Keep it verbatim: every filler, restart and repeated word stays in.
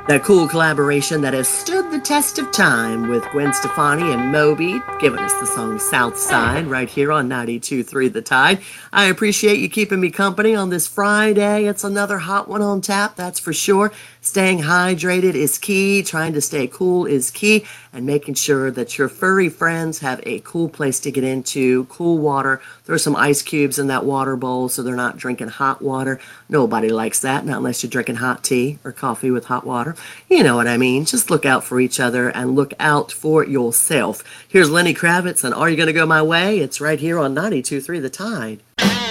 That cool collaboration that has stood the test of time with Gwen Stefani and Moby, giving us the song South Side right here on ninety-two point three The Tide. I appreciate you keeping me company on this Friday. It's another hot one on tap, that's for sure. Staying hydrated is key, trying to stay cool is key, and making sure that your furry friends have a cool place to get into, cool water. Throw some ice cubes in that water bowl so they're not drinking hot water. Nobody likes that, not unless you're drinking hot tea or coffee with hot water. You know what I mean. Just look out for each other and look out for yourself. Here's Lenny Kravitz, and Are You Gonna Go My Way? It's right here on ninety-two point three The Tide.